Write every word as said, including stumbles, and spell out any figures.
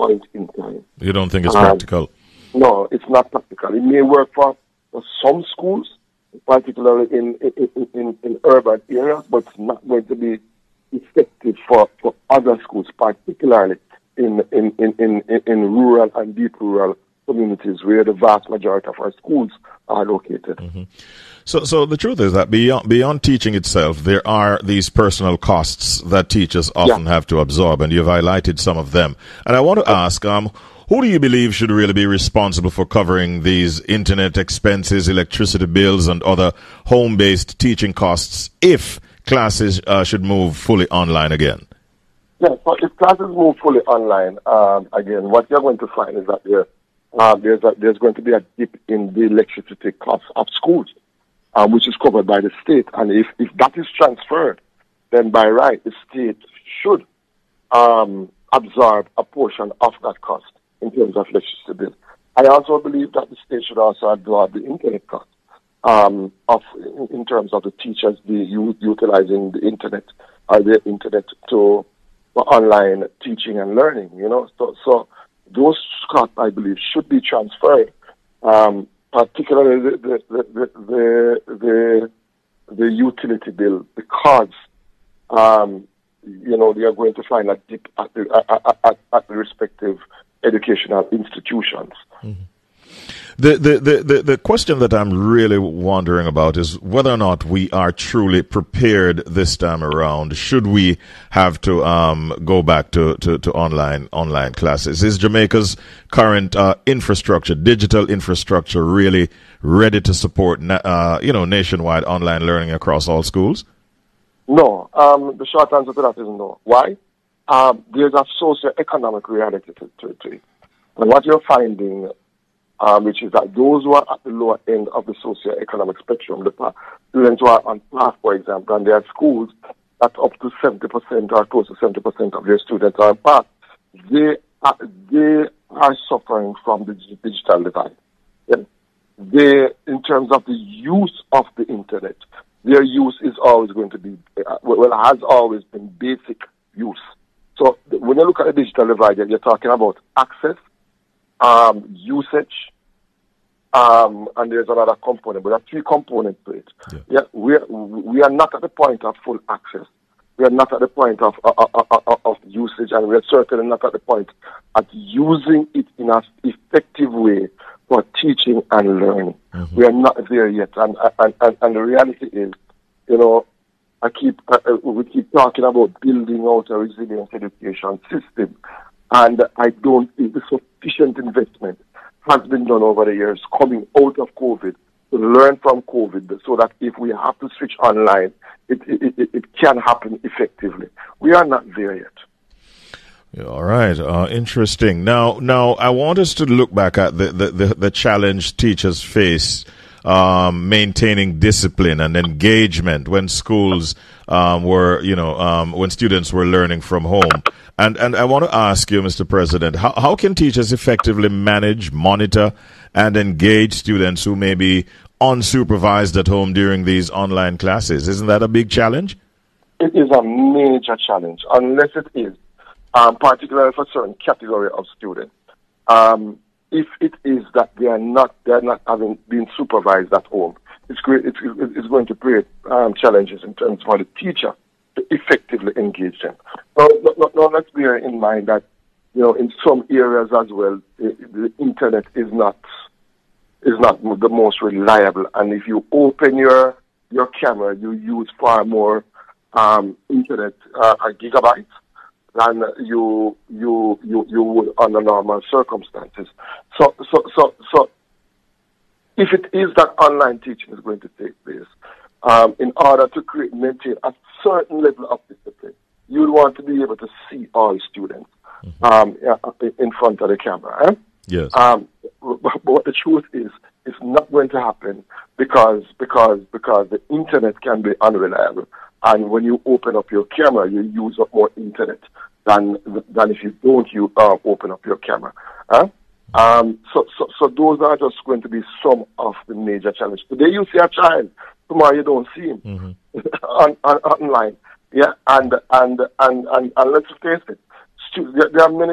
point in time. You don't think it's um, practical? No, it's not practical. It may work for, for some schools, particularly in in, in in urban areas, but it's not going to be effective for, for other schools, particularly in in, in, in, in rural and deep rural communities where the vast majority of our schools are located. Mm-hmm. So, so the truth is that beyond beyond teaching itself, there are these personal costs that teachers often yeah. have to absorb, and you've highlighted some of them. And I want to ask, um, who do you believe should really be responsible for covering these internet expenses, electricity bills, and other home-based teaching costs if classes uh, should move fully online again? Yeah, so if classes move fully online, um, again, what you're going to find is that there, uh, there's, a, there's going to be a dip in the electricity costs of schools, um, which is covered by the state. And if, if that is transferred, then by right, the state should um, absorb a portion of that cost in terms of electricity bill. I also believe that the state should also absorb the internet cost um, of in, in terms of the teachers the, u- utilizing the internet or the internet to for online teaching and learning. You know, so so those costs I believe should be transferred, um, particularly the the the the, the, the utility bill, because um, you know they are going to find a dip at the at, at, at the respective educational institutions. Mm-hmm. The, the, the, the, the question that I'm really wondering about is whether or not we are truly prepared this time around. Should we have to um, go back to, to, to online online classes? Is Jamaica's current uh, infrastructure, digital infrastructure, really ready to support na- uh, you know nationwide online learning across all schools? No. Um, the short answer to that is no. Why? Um, there's a socio-economic reality to, to, to it. And what you're finding, um, which is that those who are at the lower end of the socio-economic spectrum, the pa- students who are on path, for example, and there are schools that up to seventy percent or close to seventy percent of their students are on path, they are, they are suffering from the digital divide. Yeah. They, in terms of the use of the internet, their use is always going to be, uh, well, has always been basic use. So when you look at the digital divide, you're talking about access, um, usage, um, and there's another component, but there are three components to it. Yeah, yeah we are, we are not at the point of full access. We are not at the point of, of, of, of usage, and we are certainly not at the point of using it in an effective way for teaching and learning. Mm-hmm. We are not there yet, and, and, and, and the reality is, you know, I keep uh, we keep talking about building out a resilient education system, and I don't think the sufficient investment has been done over the years coming out of COVID to learn from COVID, so that if we have to switch online, it it, it, it can happen effectively. We are not there yet. Yeah, all right, uh, interesting. Now, now I want us to look back at the the, the, the challenge teachers face. Um, maintaining discipline and engagement when schools um, were, you know, um, when students were learning from home. And and I want to ask you, Mister President, how, how can teachers effectively manage, monitor, and engage students who may be unsupervised at home during these online classes? Isn't that a big challenge? It is a major challenge, unless it is, um, particularly for certain category of students. Um, If it is that they are not, they are not having been supervised at home, it's great, it's, it's going to create um, challenges in terms for the teacher to effectively engage them. Now, now, now, let's bear in mind that, you know, in some areas as well, the, the internet is not is not the most reliable, and if you open your your camera, you use far more um, internet uh, gigabytes than you you you you would under normal circumstances. So so so so if it is that online teaching is going to take place, um, in order to create maintain a certain level of discipline, you would want to be able to see all students mm-hmm. um, in front of the camera. Eh? Yes. Um, but what the truth is, it's not going to happen because because because the internet can be unreliable. And when you open up your camera, you use up more internet than than if you don't you uh, open up your camera. Huh? Um, so, so so those are just going to be some of the major challenges. Today you see a child, tomorrow you don't see him mm-hmm. on, on, online. Yeah, and and, and and and let's face it, there are many